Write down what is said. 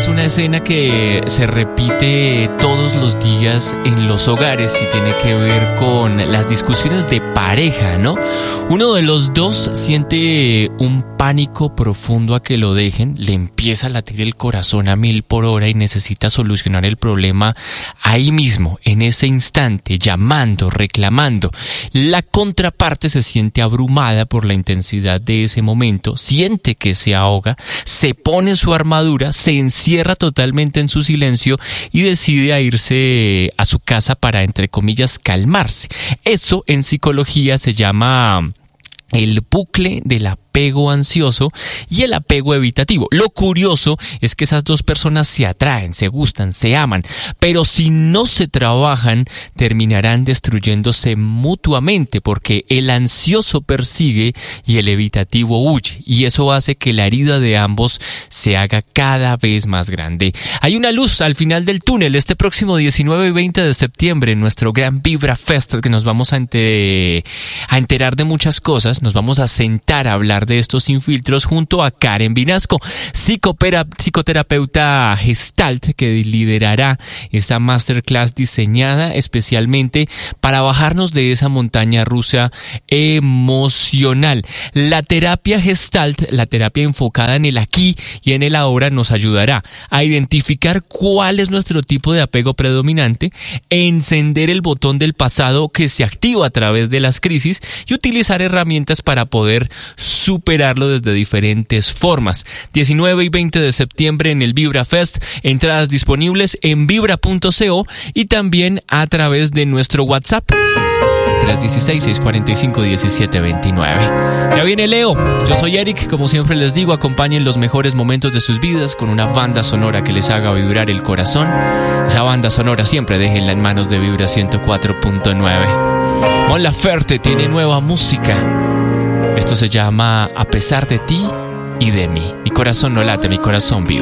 es una escena que se repite todos los días en los hogares y tiene que ver con las discusiones de pareja, ¿no? Uno de los dos siente un pánico profundo a que lo dejen, le empieza a latir el corazón a 1000 por hora y necesita solucionar el problema ahí mismo, en ese instante, llamando, reclamando. La contraparte se siente abrumada por la intensidad de ese momento, siente que se ahoga, se pone su armadura, se encierra totalmente en su silencio y decide a irse a su casa para, entre comillas, calmarse. Eso en psicología se llama el bucle del apego ansioso y el apego evitativo. Lo curioso es que esas dos personas se atraen, se gustan, se aman, pero si no se trabajan, terminarán destruyéndose mutuamente porque el ansioso persigue y el evitativo huye, y eso hace que la herida de ambos se haga cada vez más grande. Hay una luz al final del túnel este próximo 19 y 20 de septiembre en nuestro gran Vibra Fest, que nos vamos a enterar de muchas cosas. Nos vamos a sentar a hablar de estos sin filtros junto a Karen Vinasco, psicoterapeuta Gestalt, que liderará esta masterclass diseñada especialmente para bajarnos de esa montaña rusa emocional. La terapia Gestalt, la terapia enfocada en el aquí y en el ahora, nos ayudará a identificar cuál es nuestro tipo de apego predominante, encender el botón del pasado que se activa a través de las crisis y utilizar herramientas para poder superarlo desde diferentes formas. 19 y 20 de septiembre en el Vibra Fest, entradas disponibles en vibra.co y también a través de nuestro WhatsApp 316-645-1729. Ya viene Leo, yo soy Eric, como siempre les digo, acompañen los mejores momentos de sus vidas con una banda sonora que les haga vibrar el corazón. Esa banda sonora siempre déjenla en manos de Vibra 104.9. Mon Laferte tiene nueva música. Esto se llama A pesar de ti y de mí. Mi corazón no late, mi corazón vibra.